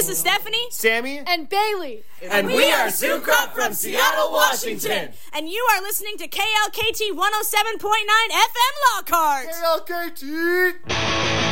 This is Stephanie, Sammy, and Bailey. And we are Sue Crump from Seattle, Washington. And you are listening to KLKT 107.9 FM Lockhart. KLKT.